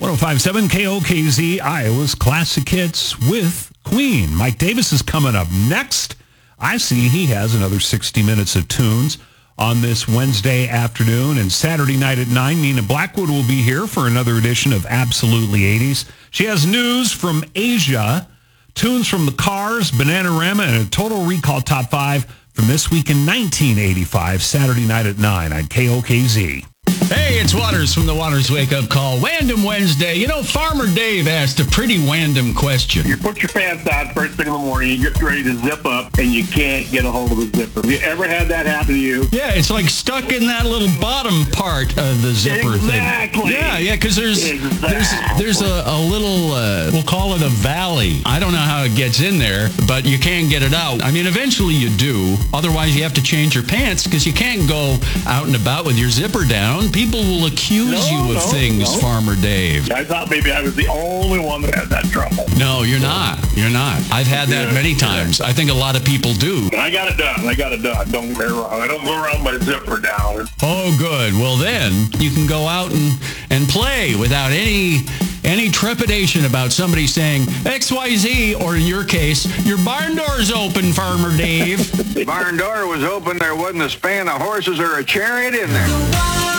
105.7 KOKZ, Iowa's Classic Hits with Queen. Mike Davis is coming up next. I see he has another 60 minutes of tunes on this Wednesday afternoon. And Saturday night at 9, Nina Blackwood will be here for another edition of Absolutely 80s. She has news from Asia, tunes from the Cars, Bananarama, and a Total Recall Top 5 from this week in 1985, Saturday night at 9 on KOKZ. Hey, it's Waters from the Waters Wake Up Call. Wandom Wednesday. You know, Farmer Dave asked a pretty random question. You put your pants on first thing in the morning, you get ready to zip up, and you can't get a hold of the zipper. Have you ever had that happen to you? Yeah, it's like stuck in that little bottom part of the zipper Exactly. thing. Yeah, because there's a little, we'll call it a valley. I don't know how it gets in there, but you can't get it out. I mean, eventually you do. Otherwise, you have to change your pants because you can't go out and about with your zipper down. People will accuse you of things, Farmer Dave. I thought maybe I was the only one that had that trouble. No, you're not. You're not. I've had that many times. I think a lot of people do. I got it done. Don't get me wrong. I don't go around my zipper down. Oh, good. Well, then you can go out and play without any trepidation about somebody saying XYZ, or in your case, your barn door's open, Farmer Dave. The barn door was open. There wasn't a span of horses or a chariot in there.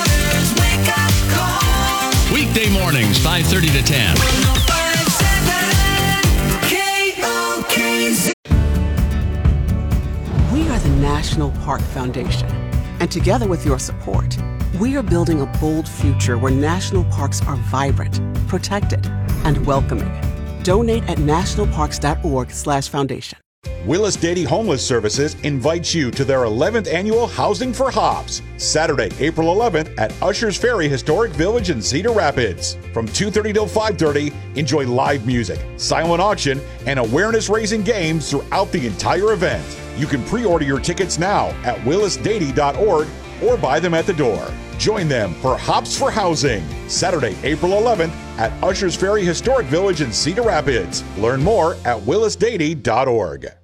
Weekday mornings, 5:30 to 10. We are the National Park Foundation, and together with your support, we are building a bold future where national parks are vibrant, protected, and welcoming. Donate at nationalparks.org/foundation. Willis Dady Homeless Services invites you to their 11th annual Housing for Hops, Saturday, April 11th at Ushers Ferry Historic Village in Cedar Rapids. From 2:30 till 5:30, enjoy live music, silent auction, and awareness-raising games throughout the entire event. You can pre-order your tickets now at willisdady.org or buy them at the door. Join them for Hops for Housing, Saturday, April 11th at Ushers Ferry Historic Village in Cedar Rapids. Learn more at willisdady.org.